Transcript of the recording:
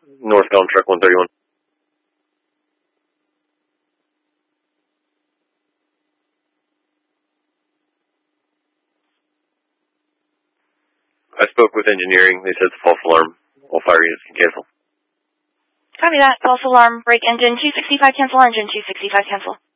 northbound truck 131. I spoke with engineering. They said it's a false alarm. All fire units can cancel. Copy that. False alarm. Break engine 265 cancel. Engine 265 cancel.